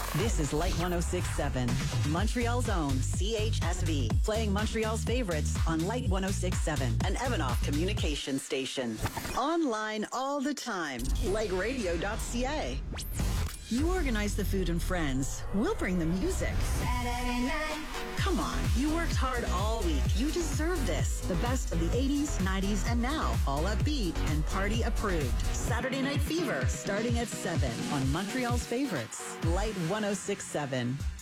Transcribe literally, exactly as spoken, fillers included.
This is Light one oh six point seven, Montreal's own C H S V, playing Montreal's favorites on Light one oh six point seven, an Evanoff communication station. Online all the time, like radio dot c a. You organize the food and friends. We'll bring the music. Saturday night. Come on, you worked hard all week. You deserve this. The best of the eighties, nineties, and now. All upbeat and party approved. Saturday Night Fever, starting at seven on Montreal's favorites. Light one oh six point seven.